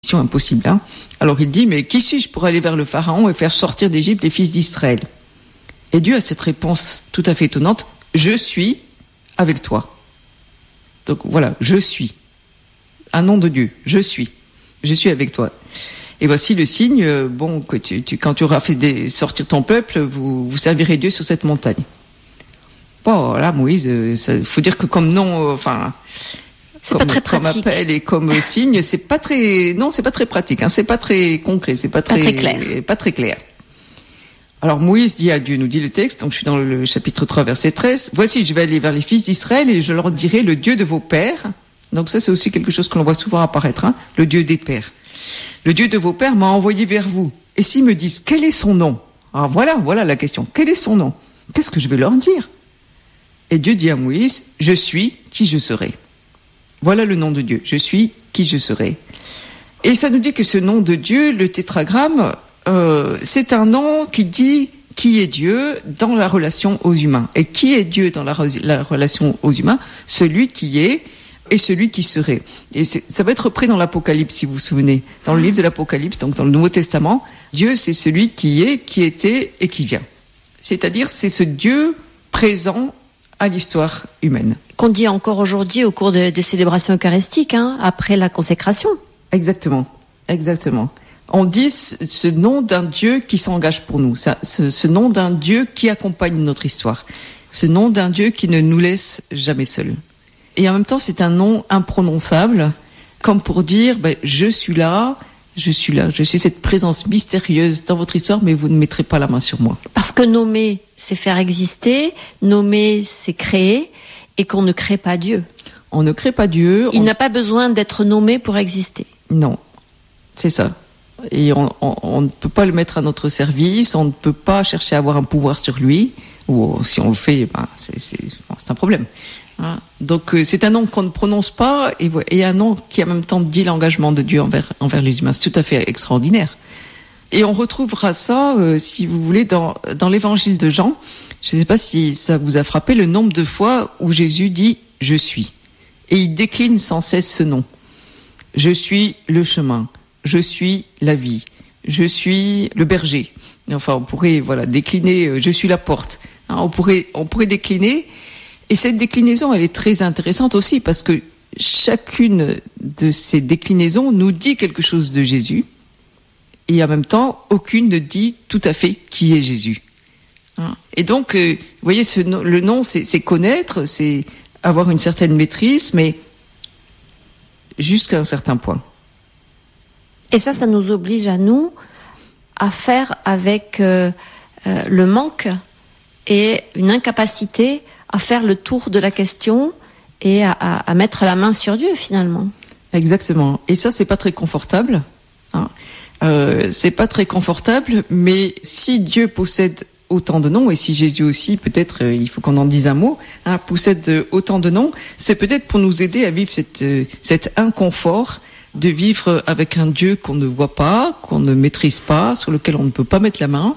impossible. Hein. Alors il dit, mais qui suis-je pour aller vers le Pharaon et faire sortir d'Égypte les fils d'Israël ? Et Dieu a cette réponse tout à fait étonnante, je suis avec toi. Donc voilà, je suis. Un nom de Dieu, je suis avec toi. Et voici le signe, que quand tu auras fait sortir ton peuple, vous servirez Dieu sur cette montagne. Bon, là, Moïse, faut dire que comme nom, c'est pas très pratique. Comme appel et comme signe, c'est pas très pratique, hein, c'est pas très concret, c'est pas très clair. Alors Moïse dit à Dieu, nous dit le texte, donc je suis dans le chapitre 3, verset 13, voici, je vais aller vers les fils d'Israël et je leur dirai le Dieu de vos pères. Donc ça, c'est aussi quelque chose que l'on voit souvent apparaître, hein, le Dieu des pères. Le Dieu de vos pères m'a envoyé vers vous. Et s'ils me disent, quel est son nom ? Alors voilà la question, quel est son nom ? Qu'est-ce que je vais leur dire ? Et Dieu dit à Moïse, je suis qui je serai. Voilà le nom de Dieu, je suis qui je serai. Et ça nous dit que ce nom de Dieu, le tétragramme, c'est un nom qui dit qui est Dieu dans la relation aux humains. Et qui est Dieu dans la relation aux humains ? Celui qui est et celui qui serait. Et ça va être repris dans l'Apocalypse, si vous vous souvenez. Dans le livre de l'Apocalypse, donc dans le Nouveau Testament, Dieu, c'est celui qui est, qui était et qui vient. C'est-à-dire, c'est ce Dieu présent à l'histoire humaine. Qu'on dit encore aujourd'hui au cours des célébrations eucharistiques, hein, après la consécration. Exactement. On dit ce nom d'un Dieu qui s'engage pour nous, ce nom d'un Dieu qui accompagne notre histoire, ce nom d'un Dieu qui ne nous laisse jamais seuls. Et en même temps, c'est un nom imprononçable, comme pour dire, je suis là, je suis cette présence mystérieuse dans votre histoire, mais vous ne mettrez pas la main sur moi. Parce que nommer, c'est faire exister, nommer, c'est créer, et qu'on ne crée pas Dieu. On ne crée pas Dieu. Il n'a pas besoin d'être nommé pour exister. Non, c'est ça. Et on ne peut pas le mettre à notre service, on ne peut pas chercher à avoir un pouvoir sur lui, ou si on le fait, c'est un problème. Hein. Donc c'est un nom qu'on ne prononce pas, et un nom qui en même temps dit l'engagement de Dieu envers les humains. C'est tout à fait extraordinaire. Et on retrouvera ça, si vous voulez, dans l'évangile de Jean. Je ne sais pas si ça vous a frappé le nombre de fois où Jésus dit « Je suis ». Et il décline sans cesse ce nom. Je suis le chemin, je suis la vie, je suis le berger. Enfin, on pourrait décliner « Je suis la porte ». Hein, on pourrait décliner. Et cette déclinaison, elle est très intéressante aussi parce que chacune de ces déclinaisons nous dit quelque chose de Jésus. Et en même temps, aucune ne dit tout à fait qui est Jésus. Et donc, vous voyez, le nom, c'est connaître, c'est avoir une certaine maîtrise, mais jusqu'à un certain point. Et ça nous oblige à nous à faire avec le manque et une incapacité à faire le tour de la question et à mettre la main sur Dieu, finalement. Exactement. Et ça, c'est pas très confortable. C'est pas très confortable, mais si Dieu possède autant de noms, et si Jésus aussi, peut-être, il faut qu'on en dise un mot, possède autant de noms, c'est peut-être pour nous aider à vivre cet inconfort de vivre avec un Dieu qu'on ne voit pas, qu'on ne maîtrise pas, sur lequel on ne peut pas mettre la main,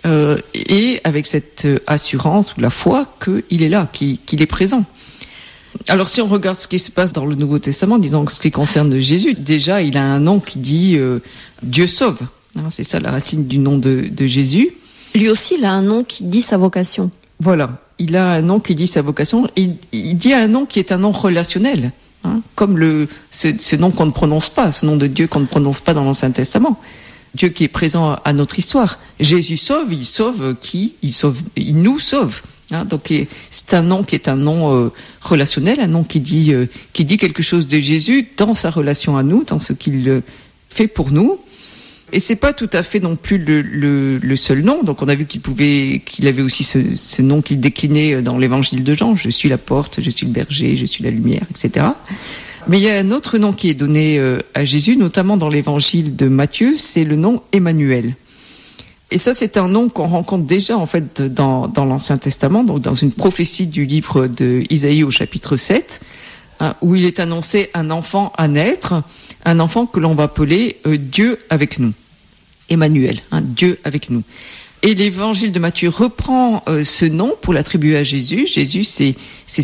et avec cette assurance ou la foi qu'il est là, qu'il est présent. Alors si on regarde ce qui se passe dans le Nouveau Testament, disons que ce qui concerne Jésus, déjà il a un nom qui dit Dieu sauve. C'est ça la racine du nom de Jésus. Lui aussi, il a un nom qui dit sa vocation. Voilà, il a un nom qui dit sa vocation. Il dit un nom qui est un nom relationnel, comme ce nom qu'on ne prononce pas, ce nom de Dieu qu'on ne prononce pas dans l'Ancien Testament. Dieu qui est présent à notre histoire. Jésus sauve, il sauve qui ? Il nous sauve. Donc c'est un nom qui est un nom relationnel, un nom qui dit quelque chose de Jésus dans sa relation à nous, dans ce qu'il fait pour nous. Et c'est pas tout à fait non plus le seul nom. Donc on a vu qu'il avait aussi ce nom qu'il déclinait dans l'évangile de Jean. Je suis la porte, je suis le berger, je suis la lumière, etc. Mais il y a un autre nom qui est donné à Jésus, notamment dans l'évangile de Matthieu, c'est le nom Emmanuel. Et ça, c'est un nom qu'on rencontre déjà en fait dans l'Ancien Testament, donc dans une prophétie du livre de Isaïe au chapitre 7, où il est annoncé un enfant à naître, un enfant que l'on va appeler Dieu avec nous. Emmanuel, Dieu avec nous. Et l'évangile de Matthieu reprend ce nom pour l'attribuer à Jésus. Jésus, c'est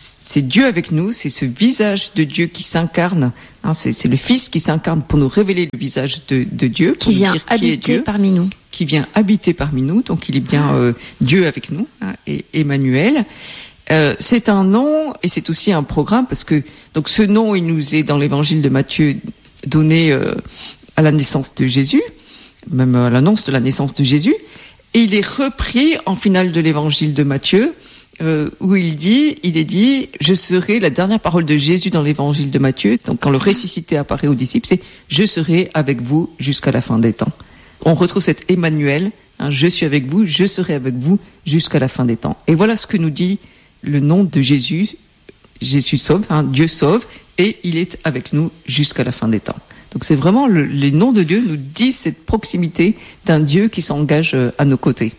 c'est Dieu avec nous, c'est ce visage de Dieu qui s'incarne. C'est le Fils qui s'incarne pour nous révéler le visage de Dieu, qui vient habiter parmi nous. Qui vient habiter parmi nous, donc il est bien Dieu avec nous, et Emmanuel. C'est un nom et c'est aussi un programme parce que donc ce nom il nous est dans l'évangile de Matthieu donné à la naissance de Jésus, même à l'annonce de la naissance de Jésus, et il est repris en finale de l'évangile de Matthieu où il est dit je serai, la dernière parole de Jésus dans l'évangile de Matthieu, donc quand le ressuscité apparaît aux disciples, c'est je serai avec vous jusqu'à la fin des temps. On retrouve cet Emmanuel, je suis avec vous, je serai avec vous jusqu'à la fin des temps. Et voilà ce que nous dit le nom de Jésus. Jésus sauve, Dieu sauve, et il est avec nous jusqu'à la fin des temps. Donc c'est vraiment les noms de Dieu nous disent cette proximité d'un Dieu qui s'engage à nos côtés.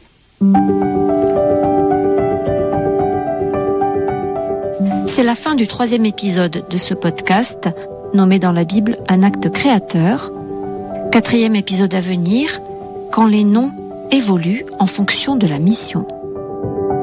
C'est la fin du 3e épisode de ce podcast, nommé dans la Bible un acte créateur. 4e épisode à venir, quand les noms évoluent en fonction de la mission.